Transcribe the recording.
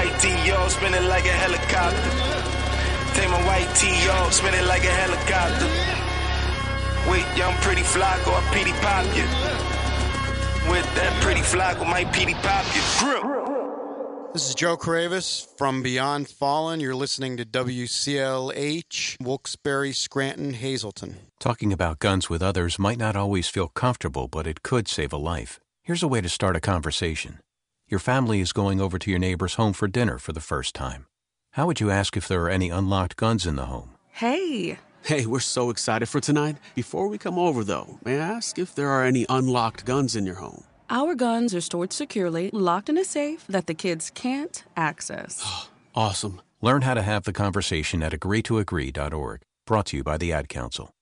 white tee off, spin it like a helicopter. Take my white tee off, spin it like a helicopter. With young pretty Flocko, I PD pop you. With that pretty Flocko, might PD pop you. This is Joe Cravis from Beyond Fallen. You're listening to WCLH, Wilkes-Barre, Scranton, Hazleton. Talking about guns with others might not always feel comfortable, but it could save a life. Here's a way to start a conversation. Your family is going over to your neighbor's home for dinner for the first time. How would you ask if there are any unlocked guns in the home? Hey, we're so excited for tonight. Before we come over, though, may I ask if there are any unlocked guns in your home? our guns are stored securely, locked in a safe that the kids can't access. Awesome. Learn how to have the conversation at agreetoagree.org. Brought to you by the Ad Council.